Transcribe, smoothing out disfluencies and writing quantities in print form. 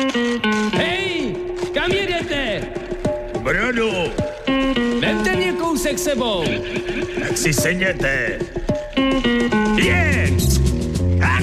Hej, kam jedete? Brodu, Vemte mě kousek sebou. tak si sedněte.